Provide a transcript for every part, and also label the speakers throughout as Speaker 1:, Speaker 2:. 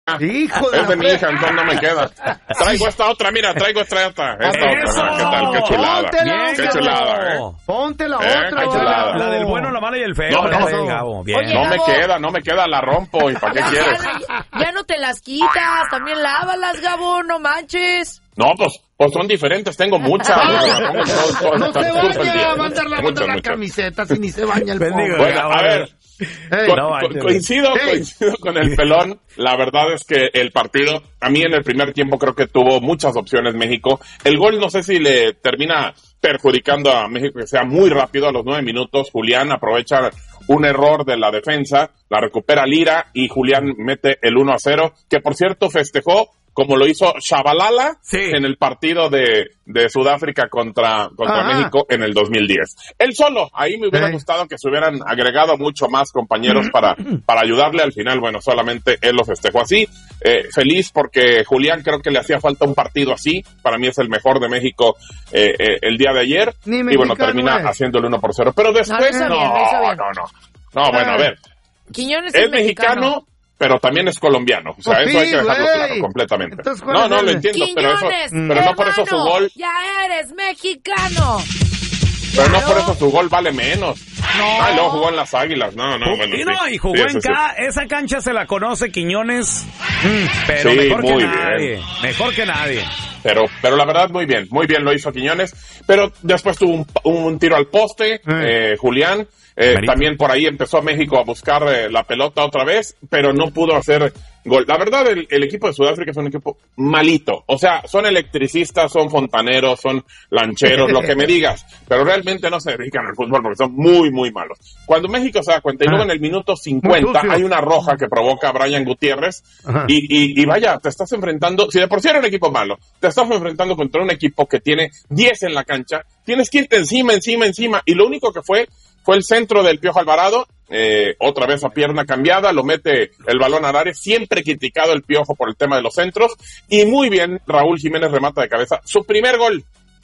Speaker 1: Hijo de
Speaker 2: Es de mi hija, entonces no me queda. Traigo esta otra, mira, traigo esta. Esta otra, ¿qué tal? Qué chulada.
Speaker 1: Póntela,
Speaker 2: Qué chulada,
Speaker 1: Ponte la otra.
Speaker 2: Qué chulada.
Speaker 3: La del bueno, la mala y el feo. Gabo. Bien.
Speaker 4: Oye,
Speaker 2: No
Speaker 4: Gabo.
Speaker 2: me queda, la rompo. ¿Y para qué quieres?
Speaker 4: Ya no te las quitas, también lávalas, Gabo, no manches.
Speaker 2: No, pues son diferentes, tengo muchas.
Speaker 1: No se vaya a mandar la camiseta si ni se baña el pobre.
Speaker 2: Bueno, a ver. Coincido con el pelón. La verdad es que el partido, a mí en el primer tiempo creo que tuvo muchas opciones México. El gol no sé si le termina perjudicando a México, que sea muy rápido a los 9 minutos. Julián aprovecha un error de la defensa, la recupera Lira y Julián mete el 1-0, que por cierto festejó como lo hizo Shabalala en el partido de Sudáfrica contra México en el 2010. Él solo, ahí me hubiera gustado que se hubieran agregado mucho más compañeros para ayudarle. Al final, bueno, solamente él lo festejó así. Feliz porque Julián creo que le hacía falta un partido así. Para mí es el mejor de México el día de ayer. Y bueno, termina haciendo el 1-0. Pero después, no, bueno, a ver.
Speaker 4: Quiñones
Speaker 2: es mexicano, pero también es colombiano. O sea, eso hay que dejarlo claro completamente.
Speaker 1: Entonces,
Speaker 2: no lo entiendo,
Speaker 4: Quiñones,
Speaker 2: pero no por eso su gol.
Speaker 4: Ya eres mexicano.
Speaker 2: Pero no por eso su gol vale menos. No. Luego jugó en las Águilas.
Speaker 3: Y jugó en esa cancha se la conoce Quiñones. Pero mejor que nadie. Mejor que nadie.
Speaker 2: Pero la verdad, muy bien lo hizo Quiñones. Pero después tuvo un tiro al poste, Julián. También por ahí empezó México a buscar la pelota otra vez, pero no pudo hacer gol. La verdad, el equipo de Sudáfrica es un equipo malito. O sea, son electricistas, son fontaneros, son lancheros, lo que me digas. Pero realmente no se dedican al fútbol porque son muy, muy malos. Cuando México se da cuenta, y luego en el minuto 50 hay una roja que provoca a Brian Gutiérrez. Y vaya, te estás enfrentando, si de por sí era un equipo malo, te estás enfrentando contra un equipo que tiene 10 en la cancha. Tienes que irte encima. Y lo único que fue el centro del Piojo Alvarado, otra vez a pierna cambiada, lo mete el balón al área, siempre criticado el Piojo por el tema de los centros, y muy bien, Raúl Jiménez remata de cabeza, su primer gol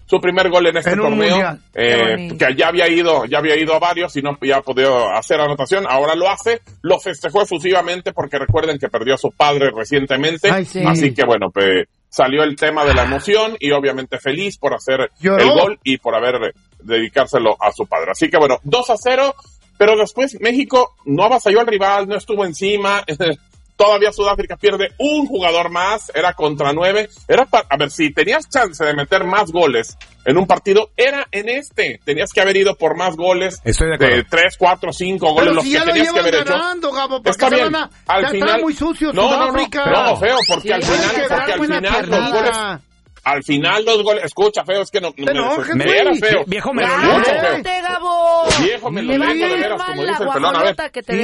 Speaker 2: en este torneo, que ya había ido a varios y no había podido hacer anotación, ahora lo hace, lo festejó efusivamente porque recuerden que perdió a su padre recientemente, así que bueno, salió el tema de la emoción y obviamente feliz por hacer el gol y por haber dedicárselo a su padre. Así que bueno, 2-0, pero después México no avasalló al rival, no estuvo encima. Todavía Sudáfrica pierde un jugador más, era contra 9. A ver, si tenías chance de meter más goles en un partido, era en este. Tenías que haber ido por más goles.
Speaker 3: Estoy de acuerdo.
Speaker 2: De 3, 4, 5 goles, los que tenías que haber
Speaker 1: ganando,
Speaker 2: hecho.
Speaker 1: Gabo,
Speaker 2: está bien.
Speaker 1: Al final está muy sucio Sudáfrica.
Speaker 2: No, feo, porque al final los goles. Al final los goles, escucha, feo, es que no me era feo.
Speaker 3: Viejo melolento.
Speaker 4: Gabo.
Speaker 2: Viejo melolento, de veras, como dice el pelón. A ver,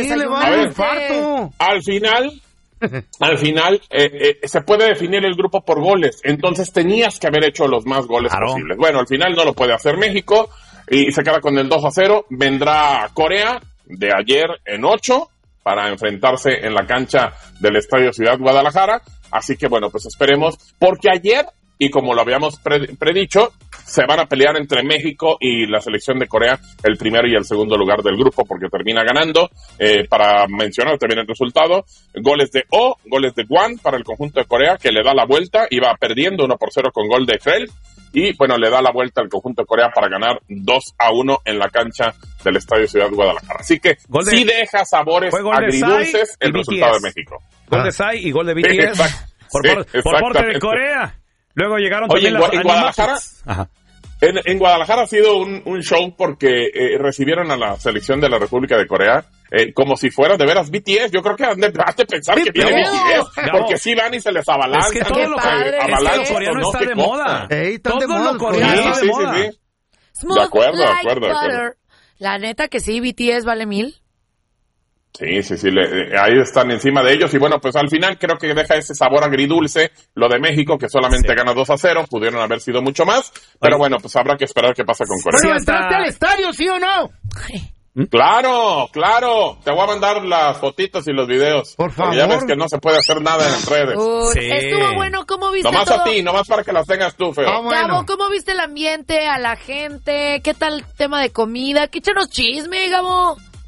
Speaker 2: al final, se puede definir el grupo por goles, entonces tenías que haber hecho los más goles posibles. Bueno, al final no lo puede hacer México y se queda con el 2-0. Vendrá Corea de ayer en 8 para enfrentarse en la cancha del Estadio Ciudad Guadalajara. Así que bueno, pues esperemos, porque ayer, y como lo habíamos predicho, se van a pelear entre México y la selección de Corea el primero y el segundo lugar del grupo, porque termina ganando. Para mencionar también el resultado, goles de Won para el conjunto de Corea, que le da la vuelta, iba perdiendo 1-0 con gol de Krell, y bueno, le da la vuelta al conjunto de Corea para ganar 2-1 en la cancha del Estadio Ciudad Guadalajara. Así que sí deja sabores agridulces el resultado de México.
Speaker 3: Gol de Sai y gol de BTS por parte de Corea. Luego llegaron también
Speaker 2: en Guadalajara. En Guadalajara ha sido un show porque recibieron a la selección de la República de Corea como si fuera de veras BTS. Yo creo que han de pensar que viene BTS, porque sí van y se les avalancha.
Speaker 3: Es que todo lo coreano está de moda. Todo lo coreano está de moda.
Speaker 2: Sí. De acuerdo.
Speaker 4: La neta que sí, BTS vale 1000.
Speaker 2: Sí, ahí están encima de ellos y bueno, pues al final creo que deja ese sabor agridulce lo de México, que solamente gana 2-0, pudieron haber sido mucho más, pero bueno, pues habrá que esperar qué pasa con Corea.
Speaker 1: ¿Pero entraste al estadio, sí o no?
Speaker 2: Claro, te voy a mandar las fotitos y los videos.
Speaker 1: Por favor.
Speaker 2: Ya ves que no se puede hacer nada en las redes.
Speaker 4: Estuvo bueno, ¿cómo viste
Speaker 2: nomás
Speaker 4: todo?
Speaker 2: A ti, nomás para que las tengas tú, feo.
Speaker 4: Gabo, ¿cómo viste el ambiente, a la gente? ¿Qué tal el tema de comida? ¿Qué échanos chisme, Gabo?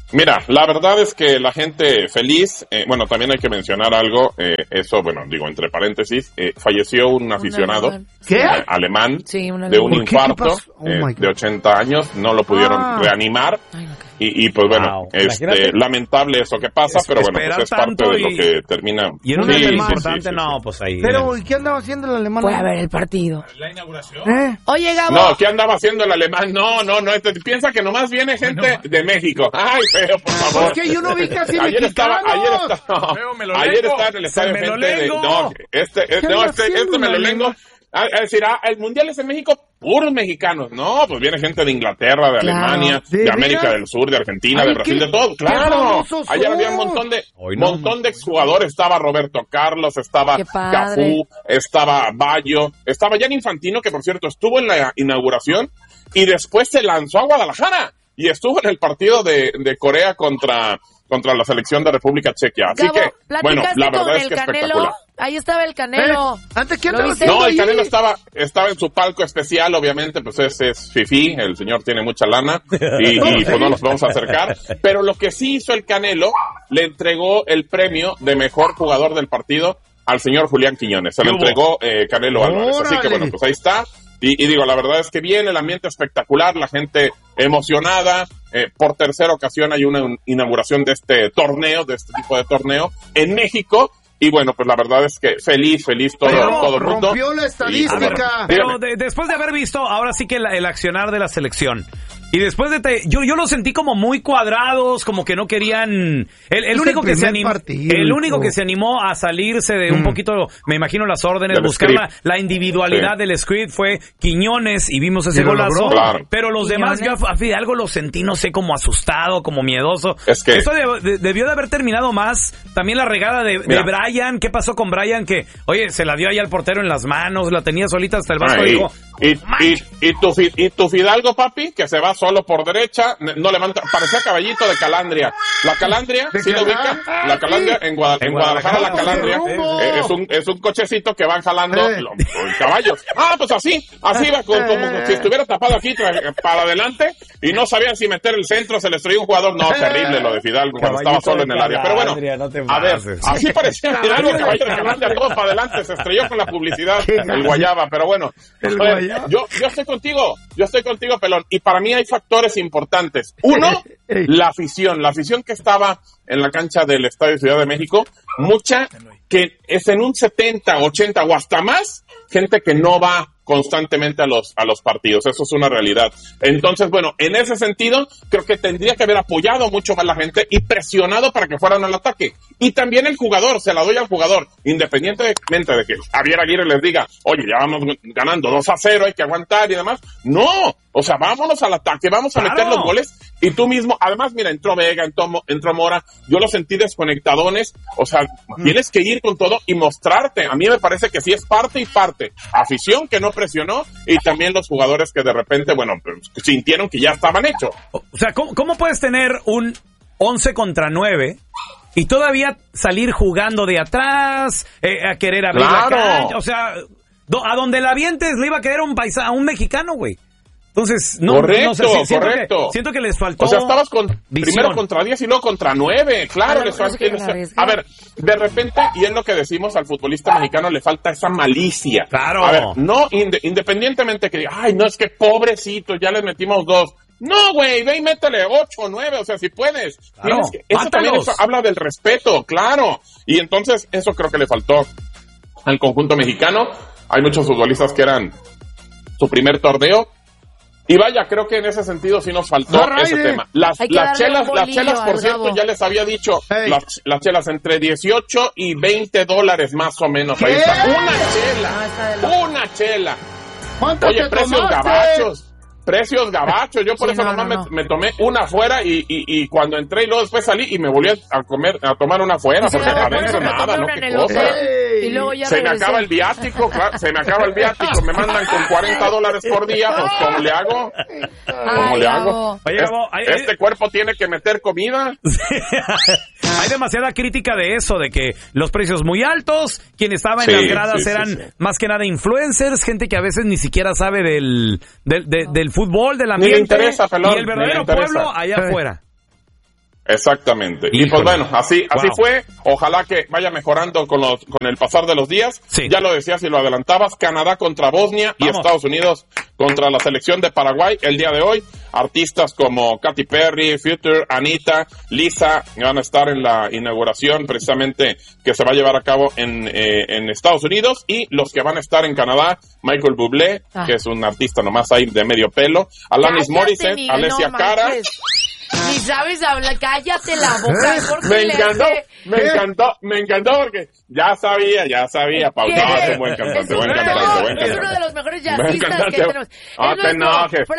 Speaker 2: Mira, la verdad es que la gente feliz, bueno, también hay que mencionar algo, eso, bueno, digo, entre paréntesis, falleció un aficionado alemán
Speaker 4: sí,
Speaker 2: de un infarto de 80 años, no lo pudieron reanimar. Y pues bueno, lamentable eso que pasa, pero bueno, pues es parte de lo que termina.
Speaker 3: Y en un importante, no, pues ahí.
Speaker 1: Pero, ¿y qué andaba haciendo el alemán?
Speaker 4: Fue a ver el partido.
Speaker 5: ¿La inauguración?
Speaker 4: Oye, Gabo.
Speaker 2: No, ¿qué andaba haciendo el alemán? No, piensa que nomás viene gente de México. Ay, feo, por favor.
Speaker 1: Es que yo no vi casi
Speaker 2: ayer estaba en el estadio gente de... No, este melolengo... A decir, el mundial es en México, puros mexicanos. No, pues viene gente de Inglaterra, de Alemania, de América del Sur, de Argentina, de Brasil, de todo. Claro, ayer había un montón de exjugadores. Estaba Roberto Carlos, estaba Cafú, estaba Bayo, estaba Gianni Infantino, que por cierto estuvo en la inauguración y después se lanzó a Guadalajara y estuvo en el partido de Corea contra la selección de República Checa. Así
Speaker 4: Gabo,
Speaker 2: que, bueno, la verdad es que espectacular.
Speaker 4: Ahí estaba el Canelo.
Speaker 1: ¿Antes qué
Speaker 4: andaba
Speaker 2: No, el Canelo estaba en su palco especial, obviamente, pues ese es fifí, el señor tiene mucha lana y pues no nos vamos a acercar. Pero lo que sí hizo el Canelo, le entregó el premio de mejor jugador del partido al señor Julián Quiñones. Se lo entregó Canelo Álvarez. Así que bueno, pues ahí está. Y digo, la verdad es que bien, el ambiente espectacular, la gente emocionada. Por tercera ocasión hay una inauguración de este tipo de torneo en México. Y bueno, pues la verdad es que feliz todo el mundo.
Speaker 1: Rompió la estadística.
Speaker 3: Pero después de haber visto ahora sí que el accionar de la selección, y después de yo los sentí como muy cuadrados, como que no querían el único que se animó a salirse de un poquito, me imagino, las órdenes, buscar la individualidad del script fue Quiñones, y vimos ese golazo.
Speaker 2: Claro.
Speaker 3: Pero los demás, yo a Fidalgo lo sentí, no sé, como asustado, como miedoso.
Speaker 2: Es que
Speaker 3: eso debió de haber terminado más. También la regada de Brian. ¿Qué pasó con Brian? Que, oye, se la dio ahí al portero en las manos, la tenía solita hasta el vasco. Dijo,
Speaker 2: y tu Fidalgo, papi, que se va solo por derecha, no levanta, parecía caballito de Calandria. La Calandria, ¿sí lo ubican? La Calandria, en Guadalajara, la Calandria es un cochecito que van jalando los caballos. Pues así va, como si estuviera tapado aquí para adelante y no sabían si meter el centro, se le estrelló un jugador. No, terrible lo de Fidalgo cuando estaba solo en el área. Pero bueno, a ver, así parecía Fidalgo, caballo de Calandria, todo para adelante, se estrelló con la publicidad, el Guayaba. Pero bueno, yo estoy contigo, Pelón, y para mí hay factores importantes. Uno, la afición que estaba en la cancha del Estadio Ciudad de México, mucha que es en un 70, 80 o hasta más, gente que no va constantemente a los partidos. Eso es una realidad. Entonces, bueno, en ese sentido, creo que tendría que haber apoyado mucho más la gente y presionado para que fueran al ataque. Y también el jugador, se la doy al jugador, independientemente de que Javier Aguirre les diga, oye, ya vamos ganando 2-0, hay que aguantar y demás. No, o sea, vámonos al ataque, vamos a meter los goles. Y tú mismo, además, mira, entró Vega, entró Mora, yo los sentí desconectadones. O sea, tienes que ir con todo y mostrarte. A mí me parece que sí es parte y parte. Afición que no presionó y también los jugadores que de repente, bueno, sintieron que ya estaban hechos.
Speaker 3: O sea, ¿cómo puedes tener un 11 contra 9 y todavía salir jugando de atrás, a querer abrir la cancha? O sea, a donde la avientes le iba a querer a un mexicano, güey. Entonces, correcto. Siento que les faltó.
Speaker 2: O sea, estabas primero contra 10 y luego contra 9. Claro, les faltó. A ver, de repente, y es lo que decimos, al futbolista mexicano le falta esa malicia.
Speaker 3: Claro.
Speaker 2: A ver, no, independientemente que diga, ay, no, es que pobrecito, ya les metimos 2. No, güey, ve y métele 8 o 9, o sea, si puedes.
Speaker 3: Claro,
Speaker 2: eso también habla del respeto, claro. Y entonces, eso creo que le faltó al conjunto mexicano. Hay muchos futbolistas que eran su primer torneo. Y vaya, creo que en ese sentido sí nos faltó ese tema. Las chelas, por cierto, ya les había dicho, las chelas entre $18 y $20 más o menos. Ahí está. Una chela. Oye, precios gabachos. Yo por eso nomás me tomé una afuera y cuando entré y luego después salí y me volví a tomar una afuera porque adentro nada, ¿no? Qué cosa.
Speaker 4: Y luego ya
Speaker 2: se me acaba el viático, me mandan con $40 por día, pues ¿cómo le hago?
Speaker 3: Oye,
Speaker 2: este cuerpo tiene que meter comida.
Speaker 3: Hay demasiada crítica de eso, de que los precios muy altos, quien estaba en las gradas eran más que nada influencers, gente que a veces ni siquiera sabe del fútbol, del ambiente,
Speaker 2: ni le interesa, pelón,
Speaker 3: y el verdadero pueblo allá afuera.
Speaker 2: Exactamente. Y pues bueno, así fue. Ojalá que vaya mejorando con el pasar de los días. Sí. Ya lo decías y lo adelantabas. Canadá contra Bosnia y Estados Unidos contra la selección de Paraguay el día de hoy. Artistas como Katy Perry, Future, Anita, Lisa van a estar en la inauguración precisamente que se va a llevar a cabo en Estados Unidos, y los que van a estar en Canadá, Michael Bublé, que es un artista nomás ahí de medio pelo, Alanis Morissette, Alessia Cara.
Speaker 4: Ni sabes hablar, cállate la boca.
Speaker 2: Me encantó porque ya sabía, Pau, no, es un buen cantante, buen cantante.
Speaker 4: Es uno de los mejores jazzistas que tenemos.
Speaker 2: No te enojes,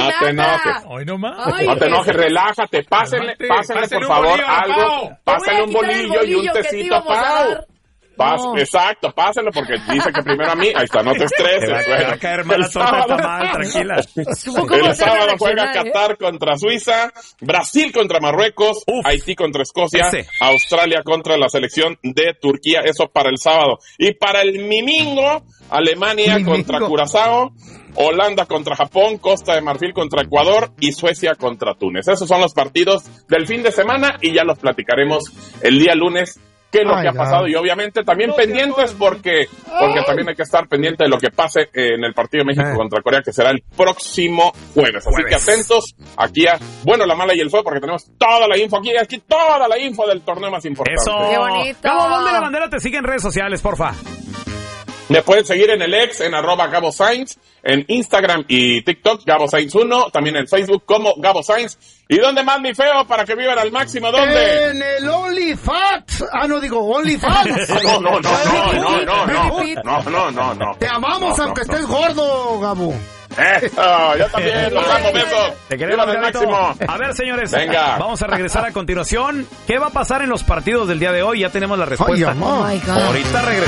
Speaker 2: no te enojes, relájate, pásenle por favor algo, pásenle un bolillo y un tecito, Pau. Exacto, pásenlo porque dice que primero a mí. Ahí está, no te estreses.
Speaker 3: Va a caer mal, tranquila.
Speaker 2: El sábado juega Qatar contra Suiza, Brasil contra Marruecos, Haití contra Escocia, Australia contra la selección de Turquía. Eso para el sábado. Y para el mimingo, Alemania contra Curazao, Holanda contra Japón, Costa de Marfil contra Ecuador y Suecia contra Túnez. Esos son los partidos del fin de semana y ya los platicaremos el día lunes. ¿Qué es lo que ha pasado? Y obviamente también pendientes porque también hay que estar pendiente de lo que pase en el partido de México contra Corea, que será el próximo jueves. Así que atentos aquí a Bueno, la Mala y el Feo, porque tenemos toda la info aquí toda la info del torneo más importante.
Speaker 3: ¡Eso!
Speaker 4: ¡Qué bonito!
Speaker 3: Gabo, ¿dónde la bandera te sigue en redes sociales, porfa?
Speaker 2: Me pueden seguir en el X, en @GaboSainz, en Instagram y TikTok, GaboSainz1, también en Facebook como Gabo Sainz. ¿Y dónde más, mi Feo, para que vivan al máximo? ¿Dónde?
Speaker 1: En el OnlyFans. OnlyFans.
Speaker 2: No.
Speaker 1: Te amamos aunque estés gordo, Gabo.
Speaker 2: Yo también, los amo, besos.
Speaker 3: Te queremos al máximo. A ver, señores, vamos a regresar a continuación. ¿Qué va a pasar en los partidos del día de hoy? Ya tenemos la respuesta.
Speaker 1: Ahorita
Speaker 3: regresamos.